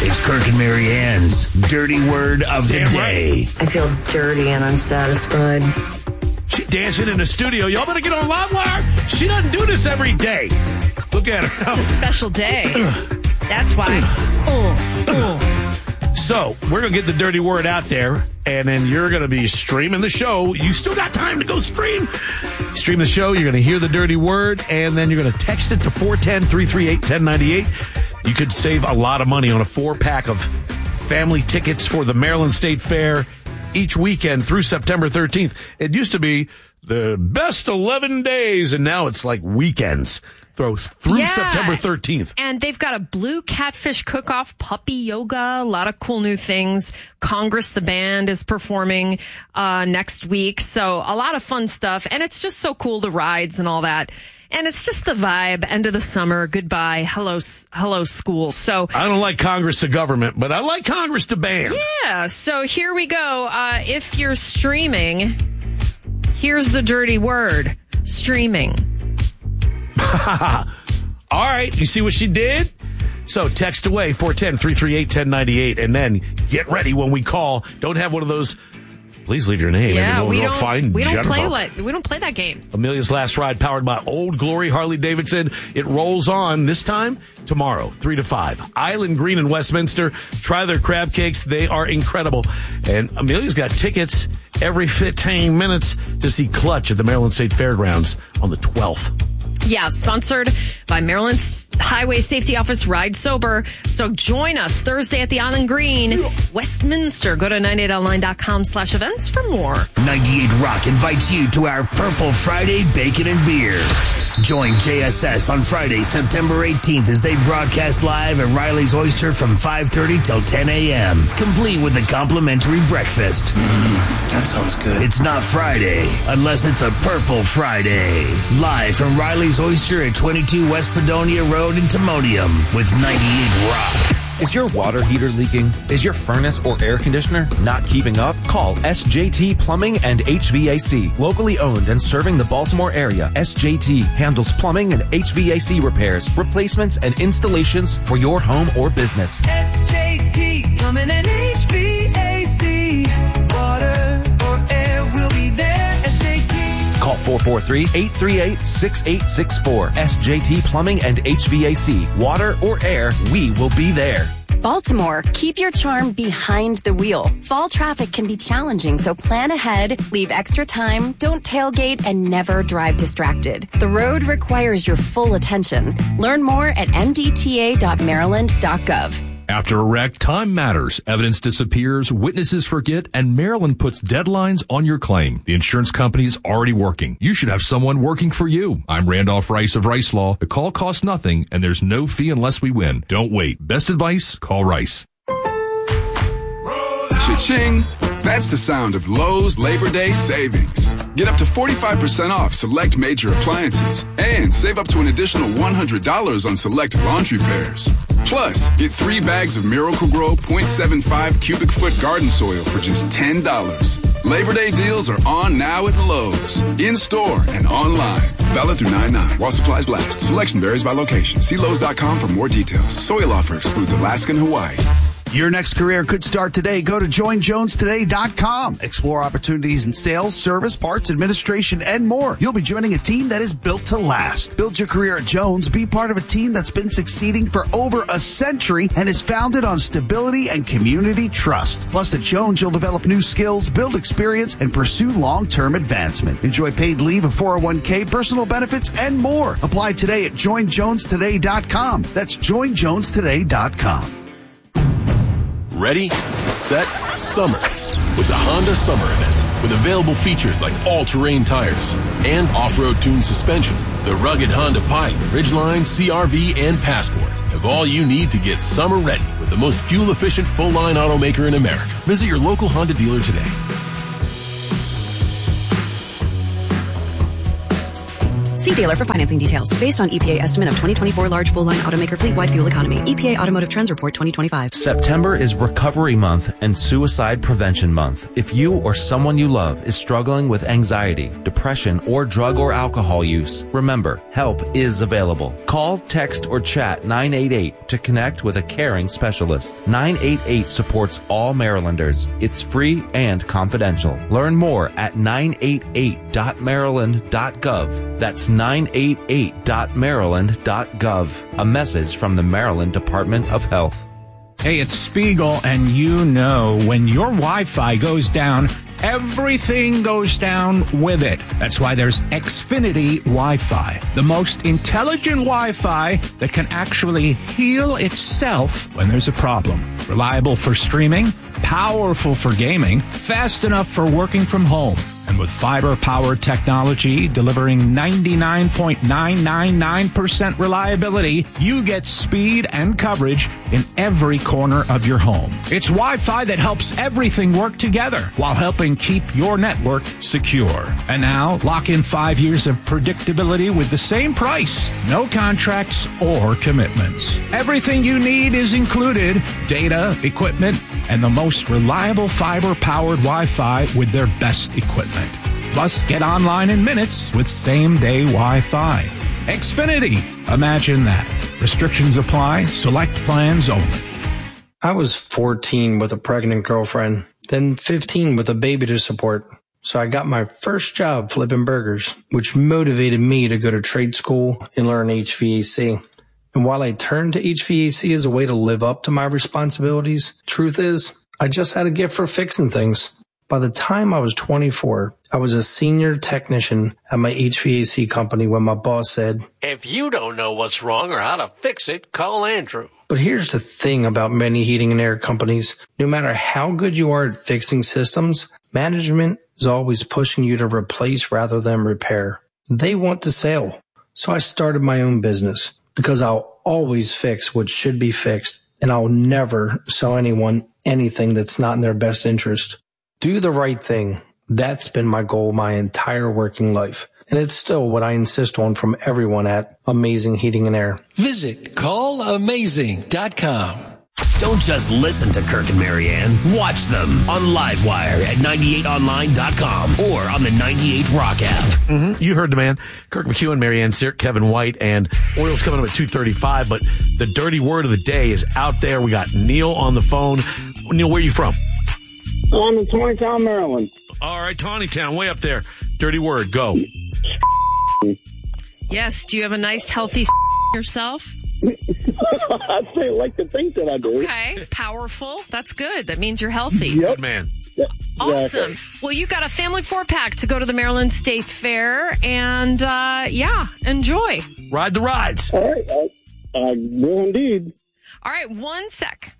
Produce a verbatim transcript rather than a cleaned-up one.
It's Kirk and Mary Ann's Dirty Word of the Damn Day. Right. I feel dirty and unsatisfied. She dancing in the studio. Y'all better get on Livewire. She doesn't do this every day. Look at her. It's a special day. That's why. Oh, oh. So, we're going to get the dirty word out there, and then you're going to be streaming the show. You still got time to go stream. Stream the show. You're going to hear the dirty word, and then you're going to text it to four one zero, three three eight, one zero nine eight. You could save a lot of money on a four-pack of family tickets for the Maryland State Fair each weekend through September thirteenth. It used to be the best eleven days, and now it's like weekends through, through Yeah. September thirteenth. And they've got a blue catfish cook-off, puppy yoga, a lot of cool new things. Congress, the band, is performing uh, next week. So a lot of fun stuff. And it's just so cool, the rides and all that. And it's just the vibe, end of the summer, goodbye, hello, hello school. So I don't like Congress to government, but I like Congress to band. yeah, so here we go. Uh, if you're streaming, here's the dirty word, streaming. All right, you see what she did? So text away, four one zero, three three eight, one zero nine eight, and then get ready when we call. Don't have one of those, please leave your name. Yeah, and we we'll don't, find we don't Jennifer. play what, we don't play that game. Amelia's Last Ride, powered by Old Glory Harley Davidson. It rolls on this time tomorrow, three to five. Island Green in Westminster. Try their crab cakes. They are incredible. And Amelia's got tickets every fifteen minutes to see Clutch at the Maryland State Fairgrounds on the twelfth. Yeah, sponsored by Maryland Highway Safety Office, Ride Sober. So join us Thursday at the Island Green, Westminster. Go to ninety eight online dot com slash events for more. ninety-eight Rock invites you to our Purple Friday Bacon and Beer. Join J S S on Friday, September eighteenth as they broadcast live at Riley's Oyster from five thirty till ten a.m., complete with a complimentary breakfast. Mm, that sounds good. It's not Friday unless it's a Purple Friday. Live from Riley's Oyster at twenty-two West Padonia Road in Timonium with ninety-eight Rock. Is your water heater leaking? Is your furnace or air conditioner not keeping up? Call S J T Plumbing and H V A C. Locally owned and serving the Baltimore area, S J T handles plumbing and H V A C repairs, replacements, and installations for your home or business. S J T Plumbing and H V A C. Water or air will be there. S J T. Call four four three, eight three eight, six eight six four. S J T Plumbing and H V A C. Water or air, we will be there. Baltimore, keep your charm behind the wheel. Fall traffic can be challenging, so plan ahead, leave extra time, don't tailgate, and never drive distracted. The road requires your full attention. Learn more at m d t a dot maryland dot gov. After a wreck, time matters. Evidence disappears, witnesses forget, and Maryland puts deadlines on your claim. The insurance company is already working. You should have someone working for you. I'm Randolph Rice of Rice Law. The call costs nothing, and there's no fee unless we win. Don't wait. Best advice? Call Rice. Cha-ching! That's the sound of Lowe's Labor Day savings. Get up to forty-five percent off select major appliances and save up to an additional one hundred dollars on select laundry pairs. Plus, get three bags of Miracle-Gro point seven five cubic foot garden soil for just ten dollars. Labor Day deals are on now at Lowe's, in-store and online. Valid through nine nine while supplies last. Selection varies by location. See Lowe's dot com for more details. Soil offer excludes Alaska and Hawaii. Your next career could start today. Go to join jones today dot com. Explore opportunities in sales, service, parts, administration, and more. You'll be joining a team that is built to last. Build your career at Jones. Be part of a team that's been succeeding for over a century and is founded on stability and community trust. Plus, at Jones, you'll develop new skills, build experience, and pursue long-term advancement. Enjoy paid leave, a four oh one k, personal benefits, and more. Apply today at join jones today dot com. That's join jones today dot com. Ready, set, summer with the Honda Summer Event. With available features like all-terrain tires and off-road tuned suspension, the rugged Honda Pilot, Ridgeline, C R V, and Passport have all you need to get summer ready with the most fuel-efficient full-line automaker in America. Visit your local Honda dealer today. See dealer for financing details. Based on E P A estimate of twenty twenty-four large full-line automaker fleet-wide fuel economy. E P A Automotive Trends Report twenty twenty-five. September is Recovery Month and Suicide Prevention Month. If you or someone you love is struggling with anxiety, depression, or drug or alcohol use, remember, help is available. Call, text, or chat nine eight eight to connect with a caring specialist. nine eight eight supports all Marylanders. It's free and confidential. Learn more at nine eight eight dot maryland dot gov. That's nine eight eight dot maryland dot gov. A message from the Maryland Department of Health. Hey, it's Spiegel, and you know when your Wi-Fi goes down, everything goes down with it. That's why there's Xfinity Wi-Fi, the most intelligent Wi-Fi that can actually heal itself when there's a problem. Reliable for streaming, powerful for gaming, fast enough for working from home. And with fiber-powered technology delivering ninety-nine point nine nine nine percent reliability, you get speed and coverage in every corner of your home. It's Wi-Fi that helps everything work together while helping keep your network secure. And now, lock in five years of predictability with the same price. No contracts or commitments. Everything you need is included. Data, equipment, and the most reliable fiber-powered Wi-Fi with their best equipment. Plus, get online in minutes with same-day Wi-Fi. Xfinity. Imagine that. Restrictions apply. Select plans only. I was fourteen with a pregnant girlfriend, then fifteen with a baby to support. So I got my first job flipping burgers, which motivated me to go to trade school and learn H V A C. And while I turned to H V A C as a way to live up to my responsibilities, truth is, I just had a gift for fixing things. By the time I was twenty-four, I was a senior technician at my H V A C company when my boss said, "If you don't know what's wrong or how to fix it, call Andrew." But here's the thing about many heating and air companies. No matter how good you are at fixing systems, management is always pushing you to replace rather than repair. They want the sale. So I started my own business because I'll always fix what should be fixed, and I'll never sell anyone anything that's not in their best interest. Do the right thing. That's been my goal my entire working life. And it's still what I insist on from everyone at Amazing Heating and Air. Visit call amazing dot com. Don't just listen to Kirk and Marianne. Watch them on Livewire at ninety-eight online dot com or on the ninety-eight Rock app. Mm-hmm. You heard the man. Kirk McEwen, Marianne Sear, Kevin White, and oil's coming up at two thirty-five, but the dirty word of the day is out there. We got Neil on the phone. Neil, where are you from? I'm in Tawnytown, Maryland. All right, Tawnytown, way up there. Dirty word, go. Yes, do you have a nice, healthy yourself? I'd say like to think that I do. Okay, powerful. That's good. That means you're healthy. Yep. Good man. Yep. Awesome. Exactly. Well, you got a family four-pack to go to the Maryland State Fair, and, uh, yeah, enjoy. Ride the rides. All right. I, I will indeed. All right, one sec.